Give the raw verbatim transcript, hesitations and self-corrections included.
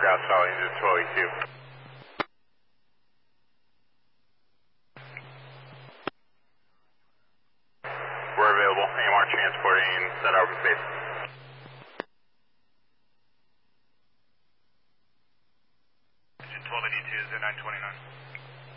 ground stall, engine twelve eighty-two. We're available. A M R transporting that open space. Engine twelve eighty-two, Z nine twenty-nine.